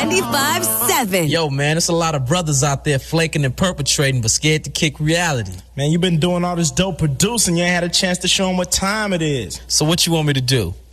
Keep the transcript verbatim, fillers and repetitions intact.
ninety-five seven. Yo, man, it's a lot of brothers out there flaking and perpetrating but scared to kick reality. Man, you been doing all this dope producing. You ain't had a chance to show them what time it is. So what you want me to do?